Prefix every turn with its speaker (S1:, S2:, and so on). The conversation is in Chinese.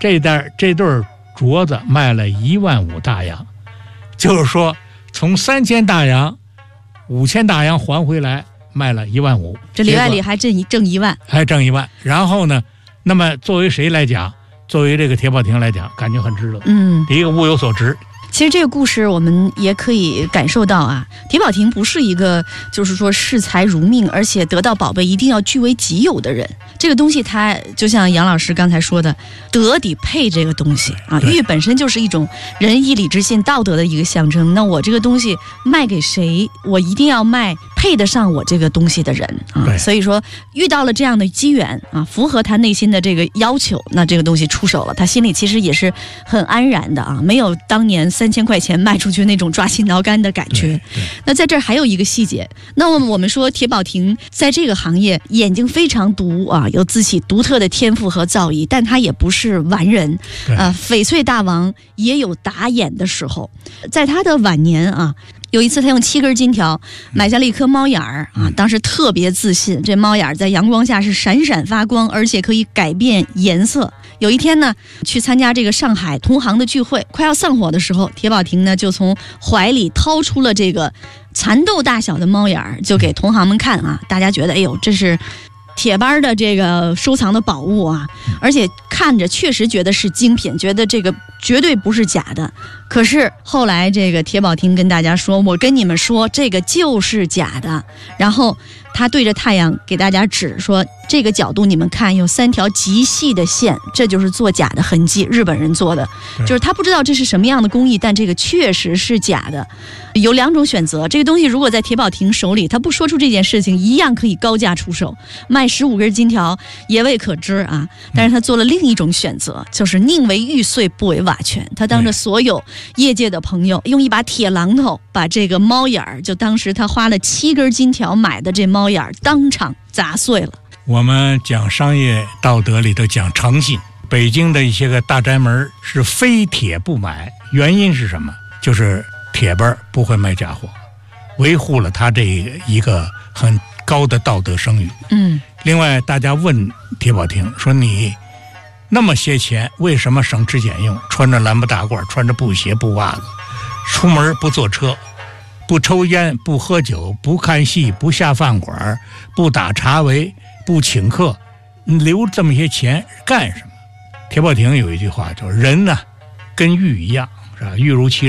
S1: 这对镯子卖了15000大洋，就是说从3000大洋、5000大洋还回来，卖了15000。
S2: 这里外里还挣1万，
S1: 还挣1万。然后呢，那么作为谁来讲？作为这个铁宝亭来讲，感觉很值得。第一个物有所值。
S2: 其实这个故事我们也可以感受到啊，铁宝亭不是一个就是说视财如命，而且得到宝贝一定要据为己有的人。这个东西它就像杨老师刚才说的，德得配这个东西啊，玉本身就是一种仁义礼智信道德的一个象征。那我这个东西卖给谁，我一定要卖配得上我这个东西的人啊。所以说遇到了这样的机缘啊，符合他内心的这个要求，那这个东西出手了，他心里其实也是很安然的啊，没有当年3000块钱卖出去那种抓心挠肝的感觉。那在这儿还有一个细节，那我们说铁宝亭在这个行业眼睛非常毒啊，有自己独特的天赋和造诣，但他也不是完人翡翠大王也有打眼的时候。在他的晚年啊，有一次他用7根金条买下了一颗猫眼儿啊，当时特别自信，这猫眼在阳光下是闪闪发光，而且可以改变颜色。有一天呢，去参加这个上海同行的聚会，快要散伙的时候，铁宝亭呢就从怀里掏出了这个蚕豆大小的猫眼儿，就给同行们看啊。大家觉得，哎呦，这是铁班的这个收藏的宝物啊，而且看着确实觉得是精品，觉得这个绝对不是假的。可是后来这个铁宝亭跟大家说，我跟你们说这个就是假的。然后他对着太阳给大家指说，这个角度你们看有3条极细的线，这就是做假的痕迹，日本人做的。就是他不知道这是什么样的工艺，但这个确实是假的。有2种选择，这个东西如果在铁宝亭手里，他不说出这件事情，一样可以高价出手，卖15根金条也未可知啊。但是他做了另一种选择，就是宁为玉碎不为瓦全。他当着所有业界的朋友，用一把铁榔头把这个猫眼儿，就当时他花了7根金条买的这猫眼儿，当场砸碎了。
S1: 我们讲商业道德里头讲诚信，北京的一些个大宅门是非铁不买，原因是什么？就是铁班不会卖假货，维护了他这一个很高的道德声誉。另外大家问铁宝亭说，你那么些钱为什么省吃俭用，穿着蓝布大褂，穿着布鞋布袜子，出门不坐车，不抽烟，不喝酒，不看戏，不下饭馆，不打茶围，不请客，你留这么些钱干什么？铁宝亭有一句话，就是人呢跟玉一样，是吧？玉如其人。